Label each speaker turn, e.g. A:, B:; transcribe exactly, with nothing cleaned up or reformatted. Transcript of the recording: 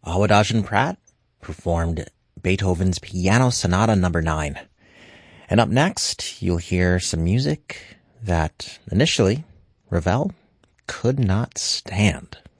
A: Awadajan Pratt performed Beethoven's Piano Sonata number nine. And up next, you'll hear some music that initially Ravel could not stand.